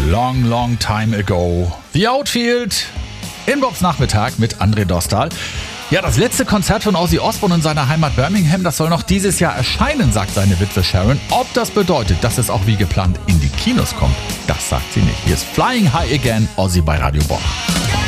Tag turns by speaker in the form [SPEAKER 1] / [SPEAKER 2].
[SPEAKER 1] Long, long time ago. The Outfield in Bobs Nachmittag mit André Dostal. Ja, das letzte Konzert von Ozzy Osbourne in seiner Heimat Birmingham, das soll noch dieses Jahr erscheinen, sagt seine Witwe Sharon. Ob das bedeutet, dass es auch wie geplant in die Kinos kommt, das sagt sie nicht. Hier ist Flying High Again, Ozzy bei Radio Bob.